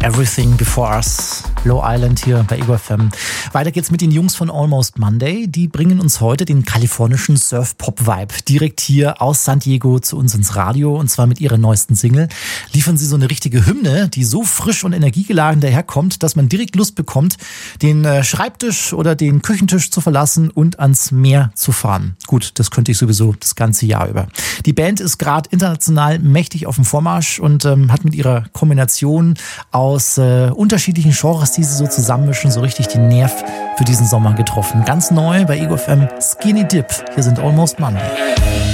Everything Before Us, Low Island hier bei Ego FM. Weiter geht's mit den Jungs von Almost Monday. Die bringen uns heute den kalifornischen Surf-Pop-Vibe direkt hier aus San Diego zu uns ins Radio, und zwar mit ihrer neuesten Single. Liefern sie so eine richtige Hymne, die so frisch und energiegeladen daherkommt, dass man direkt Lust bekommt, den Schreibtisch oder den Küchentisch zu verlassen und ans Meer zu fahren. Gut, das könnte ich sowieso das ganze Jahr über. Die Band ist gerade international mächtig auf dem Vormarsch und hat mit ihrer Kombination aus unterschiedlichen Genres, die sie so zusammenmischen, so richtig den Nerv für diesen Sommer getroffen. Ganz neu bei Ego FM, Skinny Dip. Hier sind Almost Monday.